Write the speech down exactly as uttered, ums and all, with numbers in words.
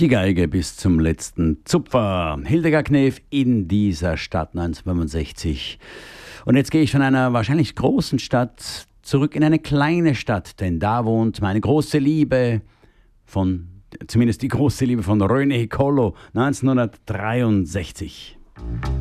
Die Geige bis zum letzten Zupfer. Hildegard Knef in dieser Stadt neunzehnhundertfünfundsechzig. Und jetzt gehe ich von einer wahrscheinlich großen Stadt zurück in eine kleine Stadt, denn da wohnt meine große Liebe von, zumindest die große Liebe von René Collo, neunzehnhundertdreiundsechzig.